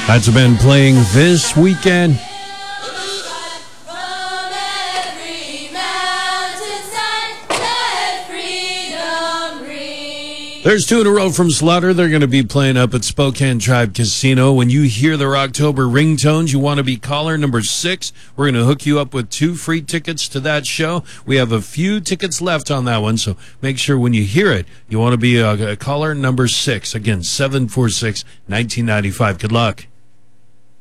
That's been playing this weekend. There's two in a row from Slaughter. They're going to be playing up at Spokane Tribe Casino. When you hear their October ringtones, you want to be caller number 6. We're going to hook you up with 2 free tickets to that show. We have a few tickets left on that one, so make sure when you hear it, you want to be a caller number 6. Again, 746-1995. Good luck.